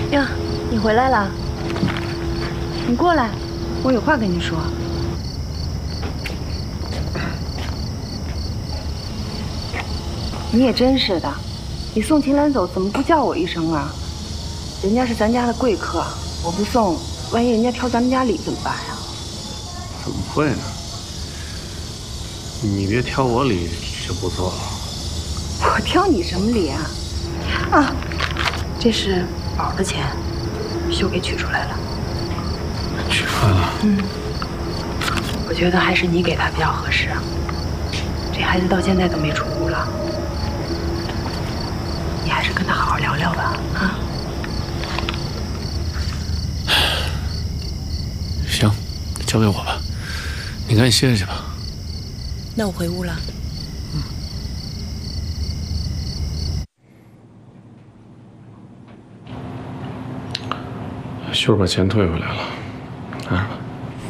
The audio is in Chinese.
呀，你回来了，你过来，我有话跟你说。你也真是的，你送秦岚走怎么不叫我一声啊？人家是咱家的贵客，我不送，万一人家挑咱们家理怎么办呀？ 怎么会呢？你别挑我理就不错了。 我挑你什么理啊？啊，这是宝的钱，秀给取出来了。 取出来了。 我觉得还是你给他比较合适啊。这孩子到现在都没出屋了，你还是跟他好好聊聊吧，啊？ 行，交给我吧，你赶紧歇歇吧。 那我回屋了。 秀儿把钱退回来了，拿着吧。